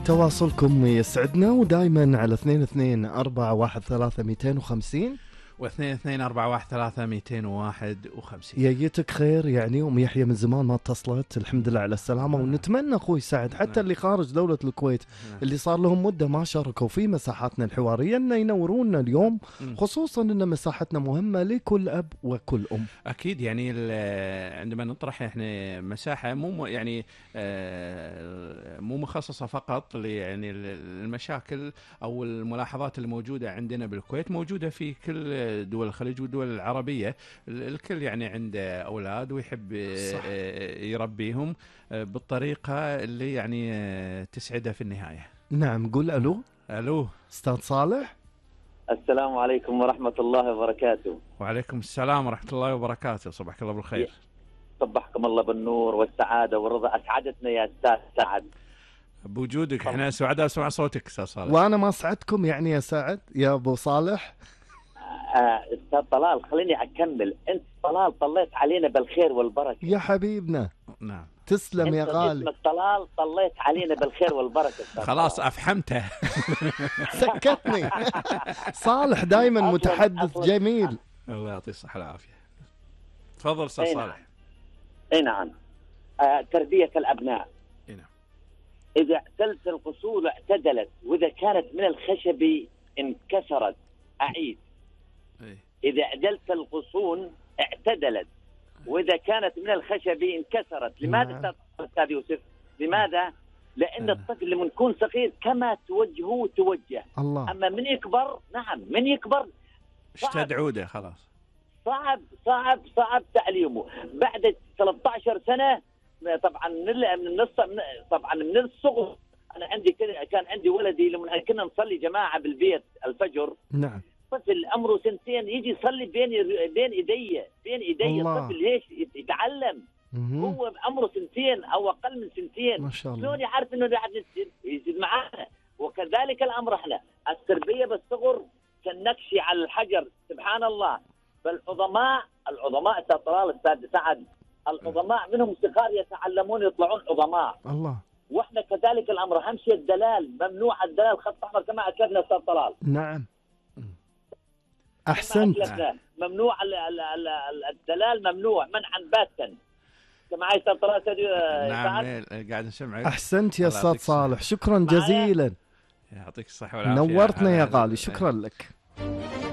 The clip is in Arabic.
تواصلكم يسعدنا ودائما على 22413250 و22413251. يجيتك خير يعني. أم يحيى من زمان ما اتصلت، الحمد لله على السلامة. ونتمنى أخوي سعد حتى اللي خارج دولة الكويت اللي صار لهم مدة ما شاركوا في مساحاتنا الحوارية أن ينورونا اليوم، خصوصا أن مساحتنا مهمة لكل أب وكل أم. أكيد يعني عندما نطرح إحنا مساحة مو يعني مو مخصصة فقط يعني المشاكل أو الملاحظات الموجودة عندنا بالكويت موجودة في كل دول الخليج والدول العربية. الكل يعني عنده أولاد ويحب يربيهم بالطريقة اللي يعني تسعده في النهاية. نعم، قول ألو. ألو أستاذ صالح. السلام عليكم ورحمة الله وبركاته. وعليكم السلام ورحمة الله وبركاته. صباحك الله بالخير. صبحكم الله بالنور والسعادة والرضا. أسعدتنا يا أستاذ سعد بوجودك. احنا سعداء سمع صوتك أستاذ صالح. وأنا ما سعدكم يعني يا سعد يا أبو صالح. أستاذ طلال خليني أكمل. أنت طلال طليت علينا بالخير والبركة يا حبيبنا. نعم تسلم يا غالي. اسمك طلال طليت علينا بالخير والبركة. خلاص أفحمته. سكتني. صالح دايما متحدث جميل. الله يعطيه الصحة والعافية. تفضل أستاذ صالح. اي نعم. تربية الأبناء. اي نعم. إذا اعتلت القصور اعتدلت، وإذا كانت من الخشب انكسرت. أعيد. إذا عدلت الغصون اعتدلت، وإذا كانت من الخشب انكسرت. لماذا أستاذ يوسف؟ لماذا؟ لأن الطفل لما يكون صغير كما توجهه توجه. الله. أما من يكبر، نعم من يكبر اشتد عوده خلاص. صعب تعليمه. بعد 13 سنة طبعا من الصغر. أنا كان عندي ولدي لما كنا نصلي جماعة بالبيت الفجر. نعم. طفل عمره 2 سنين يجي يصلي بين ايدي الطفل ليش يتعلم؟ هو عمره 2 سنين او اقل من 2 سنين. ما شاء الله. شلون يعرف انه قاعد يزيد معانا؟ وكذلك الامر احنا التربيه بالصغر كالنقش على الحجر. سبحان الله. فالعظماء استاذ طلال استاذ سعد، العظماء منهم صغار يتعلمون يطلعون عظماء. الله. واحنا كذلك الامر. اهم شيء الدلال، ممنوع الدلال خط احمر كما اكدنا استاذ طلال. نعم أحسنت. ممنوع الدلال، ممنوع منعا باتا. معي استاذ طلال. نعم قاعد نسمعك. أحسنت يا أستاذ صالح، شكرا جزيلا. يعطيك الصحة والعافية. نورتنا يا غالي، شكرا لك.